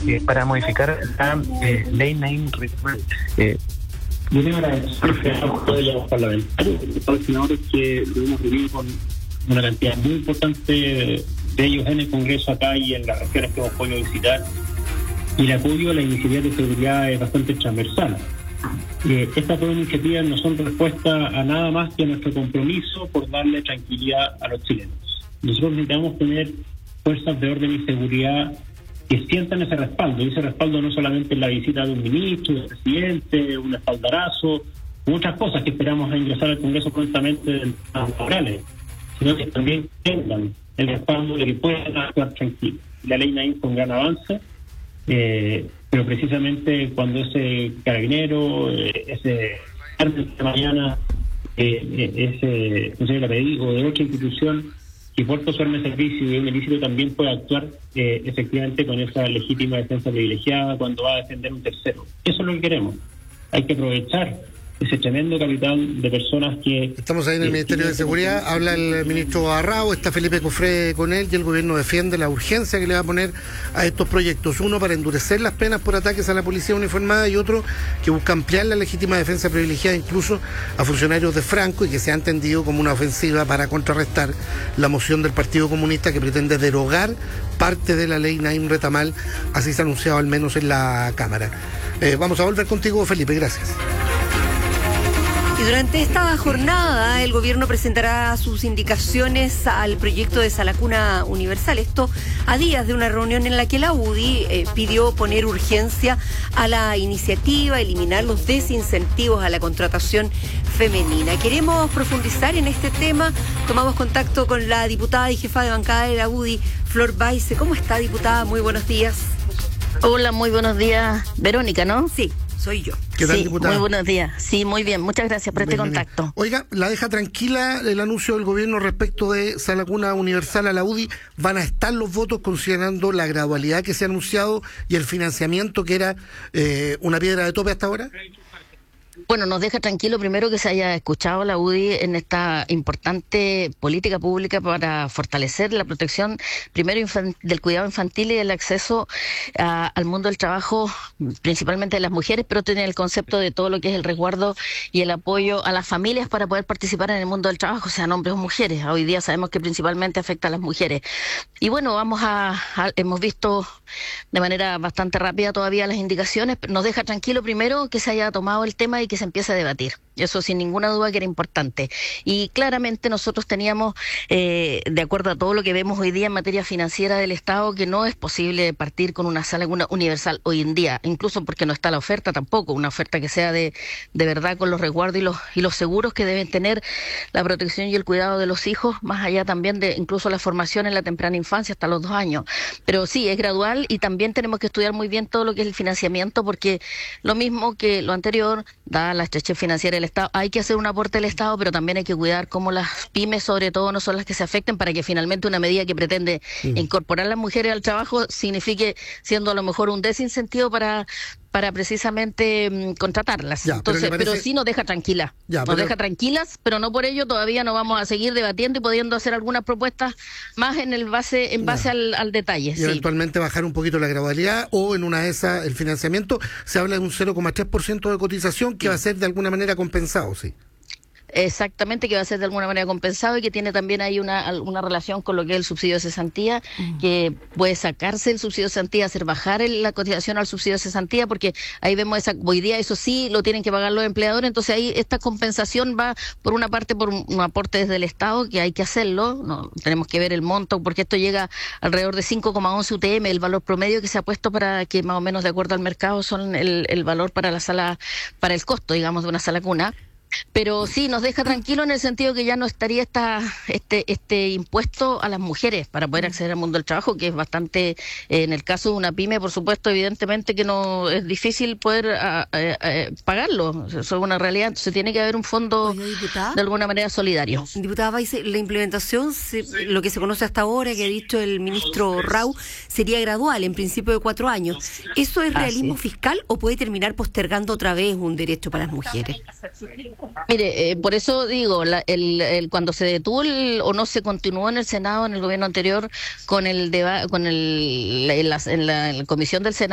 para modificar la ley Naim Retamal. Yo tengo la de los parlamentarios, los senadores que lo hemos reunido con una cantidad muy importante de ellos en el Congreso acá y en las regiones que hemos podido visitar, y el apoyo a la iniciativa de seguridad es bastante transversal. Estas dos iniciativas no son respuesta a nada más que a nuestro compromiso por darle tranquilidad a los chilenos. Nosotros necesitamos tener fuerzas de orden y seguridad que sientan ese respaldo, y ese respaldo no solamente en la visita de un ministro, del presidente, un espaldarazo, muchas cosas que esperamos a ingresar al Congreso prontamente de las laborales, sino que también tengan el respaldo de que puedan actuar tranquilos. La ley Naim fue un gran avance, pero precisamente cuando ese carabinero, ese martes de mañana, ese funcionario de la PDI o de otra institución que porta su arma de servicio y un ilícito también puede actuar efectivamente con esa legítima defensa privilegiada cuando va a defender un tercero. Eso es lo que queremos. Hay que aprovechar ese tremendo capital de personas que... Estamos ahí en el Ministerio de Seguridad, habla el ministro Arrao, está Felipe Cofré con él, y el gobierno defiende la urgencia que le va a poner a estos proyectos. Uno, para endurecer las penas por ataques a la policía uniformada, y otro, que busca ampliar la legítima defensa privilegiada incluso a funcionarios de Franco, y que se ha entendido como una ofensiva para contrarrestar la moción del Partido Comunista que pretende derogar parte de la ley Naim Retamal. Así se ha anunciado al menos en la Cámara. Vamos a volver contigo, Felipe, gracias. Y durante esta jornada el gobierno presentará sus indicaciones al proyecto de Sala Cuna Universal. Esto a días de una reunión en la que la UDI pidió poner urgencia a la iniciativa, eliminar los desincentivos a la contratación femenina. Queremos profundizar en este tema. Tomamos contacto con la diputada y jefa de bancada de la UDI, Flor Baize. ¿Cómo está, diputada? Muy buenos días. Hola, muy buenos días. Verónica, ¿no? Sí. Soy yo. ¿Qué tal, sí, diputada? Muy buenos días. Sí, muy bien. Muchas gracias por este contacto. Oiga, ¿la deja tranquila el anuncio del gobierno respecto de Sala Cuna Universal a la UDI? ¿Van a estar los votos considerando la gradualidad que se ha anunciado y el financiamiento que era una piedra de tope hasta ahora? Bueno, nos deja tranquilo primero que se haya escuchado la UDI en esta importante política pública para fortalecer la protección, primero del cuidado infantil y del acceso al mundo del trabajo, principalmente de las mujeres, pero tiene el concepto de todo lo que es el resguardo y el apoyo a las familias para poder participar en el mundo del trabajo, sean hombres o mujeres. Hoy día sabemos que principalmente afecta a las mujeres. Y bueno, hemos visto de manera bastante rápida todavía las indicaciones. Nos deja tranquilo primero que se haya tomado el tema y que se empiece a debatir. Eso sin ninguna duda que era importante. Y claramente nosotros teníamos, de acuerdo a todo lo que vemos hoy día en materia financiera del Estado, que no es posible partir con una sala universal hoy en día, incluso porque no está la oferta tampoco, una oferta que sea de verdad con los resguardos y los seguros que deben tener la protección y el cuidado de los hijos, más allá también de incluso la formación en la temprana infancia hasta los 2 años. Pero sí, es gradual y también tenemos que estudiar muy bien todo lo que es el financiamiento, porque lo mismo que lo anterior, dada la estrechez financiera del Estado, hay que hacer un aporte del Estado, pero también hay que cuidar cómo las pymes, sobre todo, no son las que se afecten, para que finalmente una medida que pretende incorporar a las mujeres al trabajo signifique siendo a lo mejor un desincentivo para precisamente contratarlas. Ya, entonces, pero sí nos deja tranquilas. Nos deja tranquilas, pero no por ello todavía no vamos a seguir debatiendo y pudiendo hacer algunas propuestas más en base al detalle. Y eventualmente bajar un poquito la gradualidad, o en una de esas el financiamiento. Se habla de un 0,3% de cotización que va a ser de alguna manera compensado, sí. Exactamente, que va a ser de alguna manera compensado y que tiene también ahí una relación con lo que es el subsidio de cesantía, que puede sacarse el subsidio de cesantía, hacer bajar la cotización al subsidio de cesantía, porque ahí vemos hoy día eso sí lo tienen que pagar los empleadores. Entonces ahí esta compensación va por una parte por un aporte desde el Estado, que hay que hacerlo, no tenemos que ver el monto, porque esto llega alrededor de 5,11 UTM, el valor promedio que se ha puesto, para que más o menos de acuerdo al mercado son el valor para la sala, para el costo, digamos, de una sala cuna. Pero sí, nos deja tranquilo en el sentido que ya no estaría este impuesto a las mujeres para poder acceder al mundo del trabajo, que es bastante, en el caso de una pyme, por supuesto, evidentemente que no es difícil poder pagarlo. Eso es una realidad. Entonces tiene que haber un fondo, de alguna manera, solidario. Diputada Baize, la implementación, lo que se conoce hasta ahora, que ha dicho el ministro Rau, sería gradual, en principio de 4 años. ¿Eso es realismo fiscal o puede terminar postergando otra vez un derecho para las mujeres? Mire, por eso digo, cuando se detuvo o no se continuó en el Senado, en el gobierno anterior, con el debate, en la comisión del Senado,